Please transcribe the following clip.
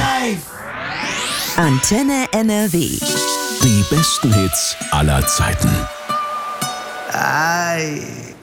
Antenne NRW. Die besten Hits aller Zeiten. Ei.